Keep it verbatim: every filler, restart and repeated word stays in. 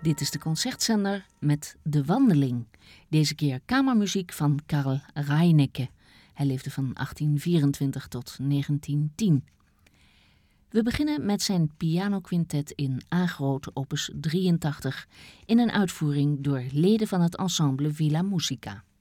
Dit is de Concertzender met De Wandeling. Deze keer kamermuziek van Karl Reinecke. Hij leefde van achttien vierentwintig tot negentien tien. We beginnen met zijn pianoquintet in A groot opus drieëntachtig in een uitvoering door leden van het ensemble Villa Musica.